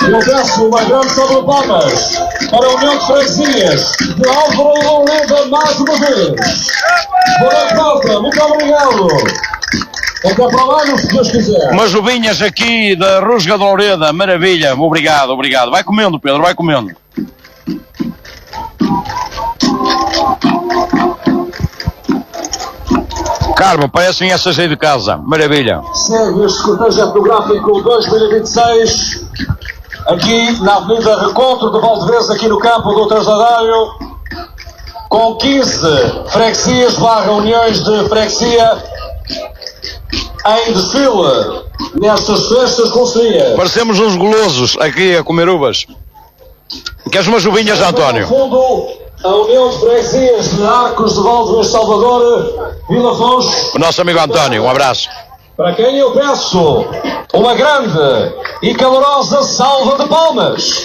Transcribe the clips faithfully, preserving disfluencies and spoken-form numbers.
Eu peço uma grande salva de palmas para a União de Freguesias de Álvaro de Loureda mais uma vez. Boa volta, muito obrigado. Até para lá, se Deus quiser. Umas uvinhas aqui da Rusga de Loureda, maravilha. Obrigado, obrigado. Vai comendo, Pedro, vai comendo. Carmo, parece-me essa sair de casa. Maravilha. Segue este cortejo etnográfico dois mil e vinte e seis, aqui na Avenida Recontro de Valdevez, aqui no campo do Trasladário, com quinze freguesias barra uniões de freguesia em desfile nestas festas conserias. Parecemos uns golosos aqui a comer uvas. Queres umas uvinhas, António? No fundo, a União de Freguesias de Arcos de Valdevez, Salvador, Vila Fontes. O nosso amigo António, um abraço. Para quem eu peço uma grande e calorosa salva de palmas.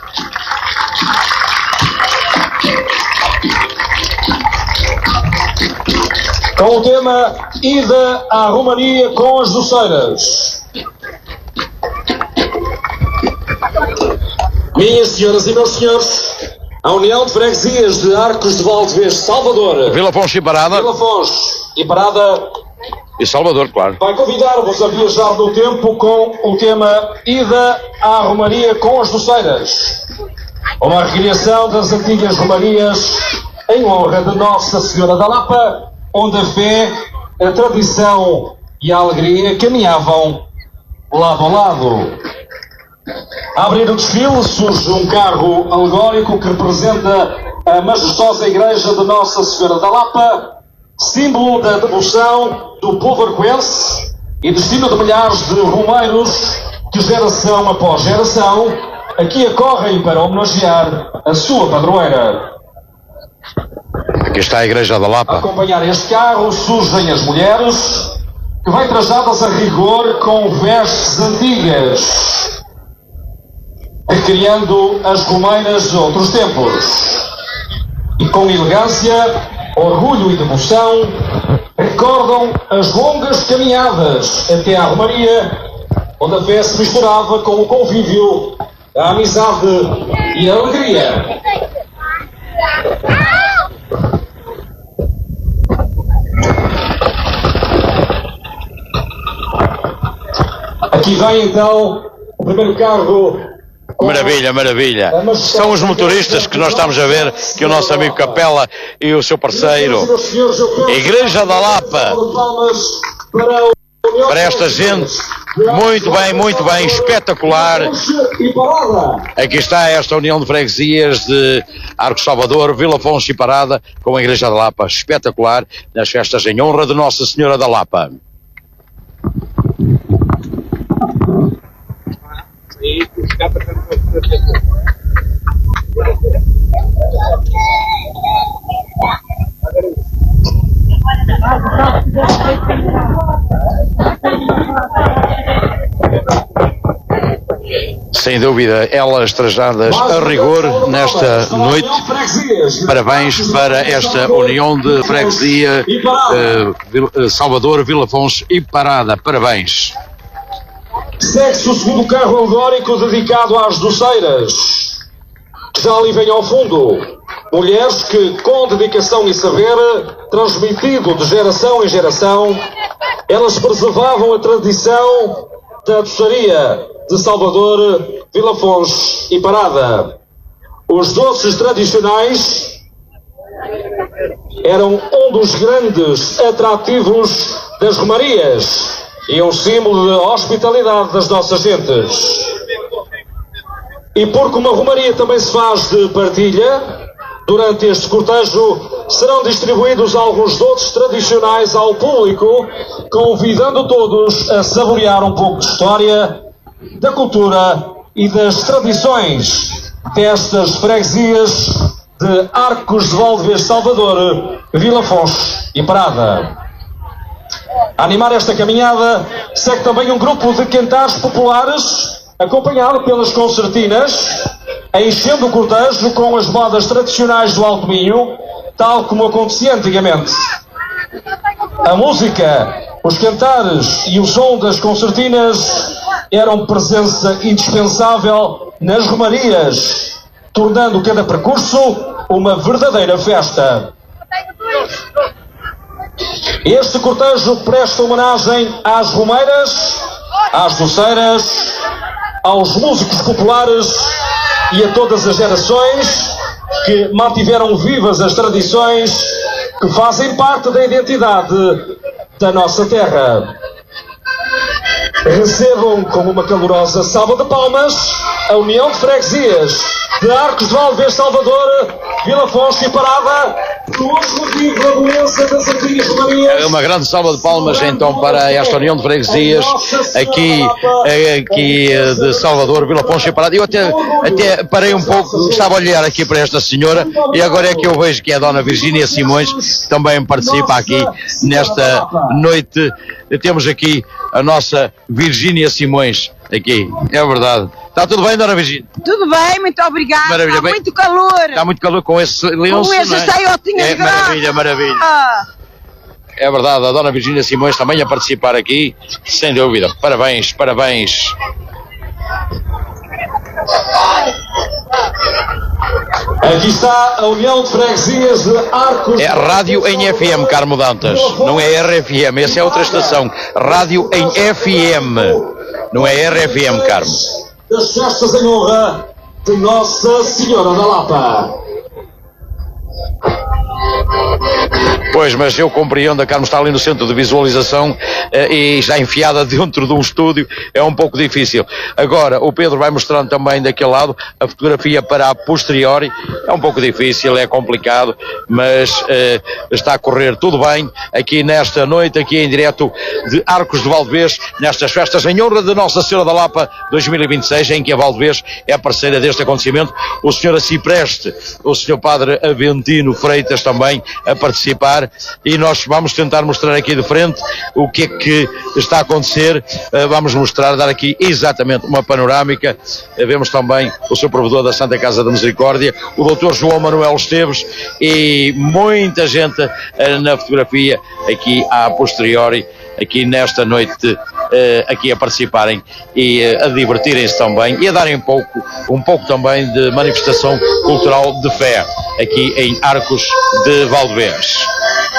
Com o tema Ida à Romaria com as doceiras. Minhas senhoras e meus senhores, a União de Freguesias de Arcos de Valdevez, Salvador, Vila Fontes e Parada. Vila Fontes e Parada e Salvador, claro. Vai convidar-vos a viajar no tempo com o tema Ida à Romaria com as doceiras. Uma recriação das antigas romarias em honra de Nossa Senhora da Lapa, onde a fé, a tradição e a alegria caminhavam lado a lado. A abrir o desfile surge um carro alegórico que representa a majestosa igreja de Nossa Senhora da Lapa, símbolo da devoção do povo arcoense e destino de milhares de romeiros que geração após geração aqui acorrem para homenagear a sua padroeira. Aqui está a igreja da Lapa. A acompanhar este carro surgem as mulheres que vêm trajadas a rigor com vestes antigas, recriando as romeiras de outros tempos. E com elegância, orgulho e devoção, recordam as longas caminhadas até à Romaria, onde a fé se misturava com o convívio, a amizade e a alegria. Aqui vem então o primeiro carro. Maravilha, maravilha. São os motoristas que nós estamos a ver, que o nosso amigo Capela e o seu parceiro, a Igreja da Lapa, para esta gente, muito bem, muito bem, espetacular. Aqui está esta União de Freguesias de Arcos Salvador, Vila Fontes e Parada, com a Igreja da Lapa, espetacular, nas festas em honra de Nossa Senhora da Lapa. Sem dúvida, elas trajadas a rigor nesta noite. Parabéns para esta União de Freguesia uh, Salvador, Vila Fontes e Parada. Parabéns. Segue-se o segundo carro alegórico dedicado às doceiras, que já ali vem ao fundo. Mulheres que, com dedicação e saber, transmitido de geração em geração, elas preservavam a tradição da doçaria de Salvador, Vila Fontes e Parada. Os doces tradicionais eram um dos grandes atrativos das romarias e um símbolo de hospitalidade das nossas gentes. E porque uma romaria também se faz de partilha, durante este cortejo serão distribuídos alguns doces tradicionais ao público, convidando todos a saborear um pouco de história, da cultura e das tradições destas freguesias de Arcos de Valdevez, Salvador, Vila Fontes e Parada. A animar esta caminhada segue também um grupo de cantares populares, acompanhado pelas concertinas, enchendo o cortejo com as modas tradicionais do Alto Minho, tal como acontecia antigamente. A música Os cantares e o som das concertinas eram presença indispensável nas romarias, tornando cada percurso uma verdadeira festa. Este cortejo presta homenagem às romeiras, às doceiras, aos músicos populares e a todas as gerações que mantiveram vivas as tradições que fazem parte da identidade da nossa terra. Recebam com uma calorosa salva de palmas a União de Freguesias de Arcos de Valdevez, Salvador, Vila Fonte e Parada, por motivo da doença das antigas romarias. Uma grande salva de palmas então para esta União de Freguesias aqui, aqui de Salvador, Vila Fonte e Parada. Eu até, até parei um pouco, estava a olhar aqui para esta senhora e agora é que eu vejo que é a Dona Virgínia Simões, que também participa aqui nesta noite. Temos aqui a nossa Virgínia Simões aqui, é verdade. Está tudo bem, Dona Virgínia? Tudo bem, muito obrigada. Maravilha, Está bem, muito calor. Está muito calor com esse lenço, com esse saiotinho é? É, maravilha, maravilha. Ah. É verdade, a Dona Virgínia Simões também a participar aqui, sem dúvida. Parabéns, parabéns. Aqui está a União de Freguesias de Arcos. É rádio em F M, Carmo Dantas, não é R F M, essa é outra estação. Rádio em F M, não é R F M, Carmo. Das festas em honra de Nossa Senhora da Lapa. Pois, mas eu compreendo, a Carmo está ali no centro de visualização eh, e está enfiada dentro de um estúdio, é um pouco difícil. Agora, o Pedro vai mostrando também daquele lado a fotografia para a posteriori, é um pouco difícil, é complicado, mas eh, está a correr tudo bem aqui nesta noite, aqui em direto de Arcos de Valdevez, nestas festas em honra de Nossa Senhora da Lapa dois mil e vinte e seis, em que a Valdevez é a parceira deste acontecimento, o senhor Acipreste, o senhor Padre Aventino Freitas também a participar, e nós vamos tentar mostrar aqui de frente o que é que está a acontecer. Uh, vamos mostrar, dar aqui exatamente uma panorâmica. Uh, vemos também o seu provedor da Santa Casa da Misericórdia, o doutor João Manuel Esteves, e muita gente uh, na fotografia aqui a posteriori, aqui nesta noite, uh, aqui a participarem e uh, a divertirem-se também e a darem um pouco, um pouco também de manifestação cultural de fé aqui em Arcos de Valdevez.